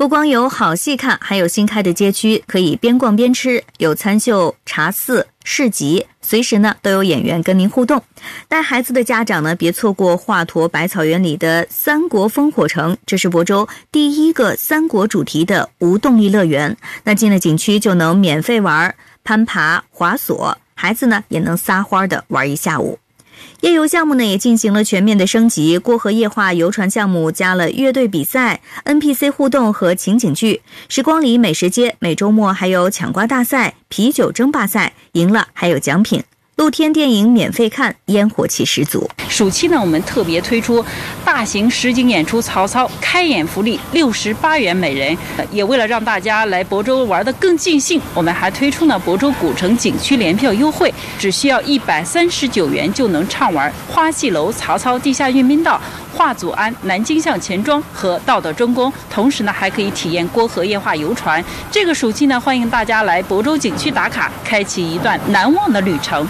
不光有好戏看，还有新开的街区可以边逛边吃，有餐秀、茶肆、市集，随时呢都有演员跟您互动。带孩子的家长呢，别错过华佗百草园里的三国烽火城，这是亳州第一个三国主题的无动力乐园。那进了景区就能免费玩攀爬、滑索，孩子呢也能撒欢的玩一下午。夜游项目呢也进行了全面的升级，过河夜话游船项目加了乐队比赛、NPC 互动和情景剧。时光里美食街每周末还有抢瓜大赛、啤酒争霸赛，赢了还有奖品。露天电影免费看，烟火气十足。 暑期呢，我们特别推出大型实景演出曹操开演福利68元每人，也为了让大家来亳州玩得更尽兴，我们还推出呢亳州古城景区联票优惠，只需要139元就能畅玩花戏楼、曹操地下运兵道、华祖庵、南京巷钱庄和道德真宫，同时呢还可以体验过河夜话游船。这个暑期呢，欢迎大家来亳州景区打卡，开启一段难忘的旅程。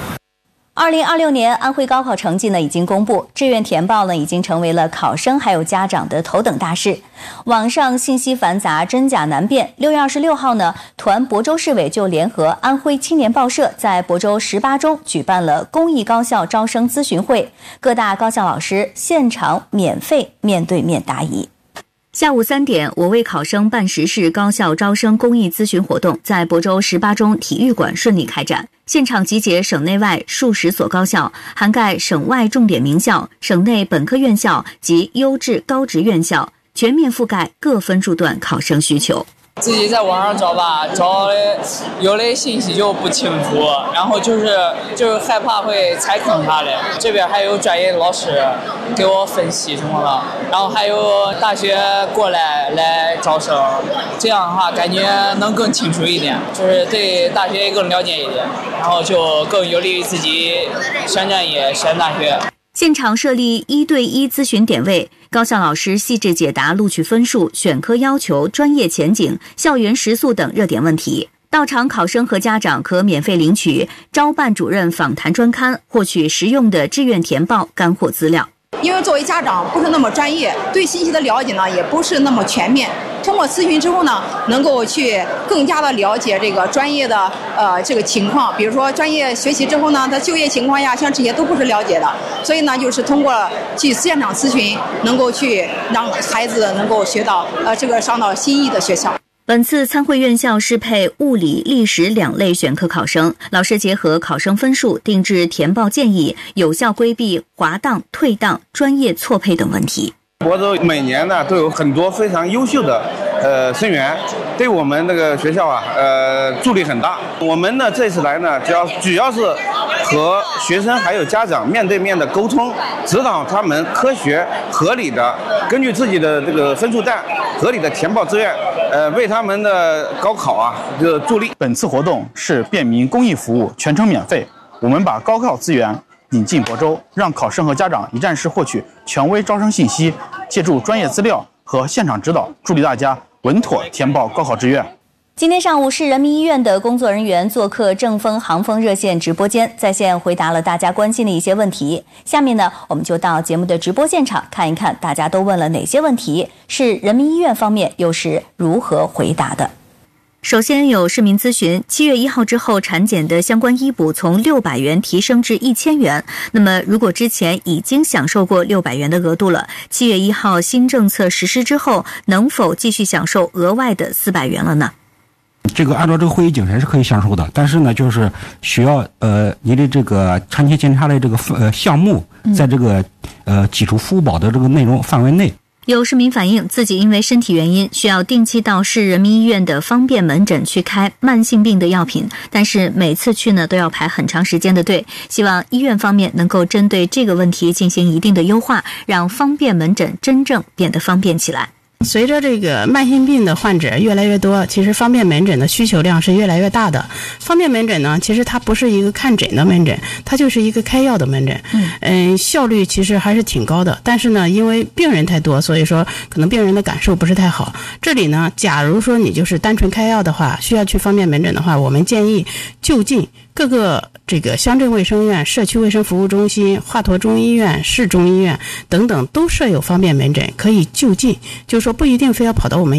2026年安徽高考成绩呢已经公布，志愿填报呢已经成为了考生还有家长的头等大事。网上信息繁杂，真假难辨。6月26号呢，团亳州市委就联合安徽青年报社在亳州18中举办了公益高校招生咨询会，各大高校老师现场免费面对面答疑。下午3点，我为考生办实事高校招生公益咨询活动在亳州18中体育馆顺利开展，现场集结省内外数十所高校，涵盖省外重点名校、省内本科院校及优质高职院校，全面覆盖各分数段考生需求。 自己在网上找吧，找的有的信息就不清楚，然后就是害怕会踩坑啥的。这边还有专业的老师给我分析什么的，然后还有大学过来招生，这样的话感觉能更清楚一点，就是对大学更了解一点，然后就更有利于自己选专业、选大学。 现场设立1对1咨询点位，高校老师细致解答录取分数、选科要求、专业前景、校园食宿等热点问题。到场考生和家长可免费领取招办主任访谈专刊，获取实用的志愿填报干货资料。 因为作为家长不是那么专业，对信息的了解呢也不是那么全面。通过咨询之后呢，能够去更加的了解这个专业的这个情况，比如说专业学习之后呢，他就业情况呀，像这些都不是了解的，所以呢，就是通过去现场咨询，能够去让孩子能够学到上到心仪的学校。 本次参会院校适配物理、历史2类选科考生，老师结合考生分数定制填报建议，有效规避滑档、退档、专业错配等问题。 亳州每年呢都有很多非常优秀的生源，对我们这个学校啊助力很大。我们呢这次来呢主要是和学生还有家长面对面的沟通，指导他们科学合理的根据自己的这个分数带合理的填报志愿，为他们的高考啊助力。 本次活动是便民公益服务，全程免费。我们把高考资源引进亳州，让考生和家长一站式获取权威招生信息，借助专业资料和现场指导，助力大家稳妥填报高考志愿。 今天上午，市人民医院的工作人员做客正风航风热线直播间，在线回答了大家关心的一些问题。下面呢，我们就到节目的直播现场看一看大家都问了哪些问题，市人民医院方面又是如何回答的。首先有市民咨询，7月1号之后产检的相关医补从600元提升至1000元，那么如果之前已经享受过600元的额度了，7月1号新政策实施之后，能否继续享受额外的400元了呢？ 这个按照这个会议精神是可以享受的，但是呢，就是需要你的这个产前检查的这个项目在这个基础服务保的这个内容范围内。 有市民反映自己因为身体原因需要定期到市人民医院的方便门诊去开慢性病的药品，但是每次去呢都要排很长时间的队，希望医院方面能够针对这个问题进行一定的优化，让方便门诊真正变得方便起来。 随着这个慢性病的患者越来越多，其实方便门诊的需求量是越来越大的。方便门诊呢，其实它不是一个看诊的门诊，它就是一个开药的门诊。效率其实还是挺高的，但是呢，因为病人太多，所以说可能病人的感受不是太好。这里呢，假如说你就是单纯开药的话，需要去方便门诊的话，我们建议就近各个这个乡镇卫生院、社区卫生服务中心、华佗中医院、市中医院等等都设有方便门诊，可以就近，就是说不一定非要跑到我们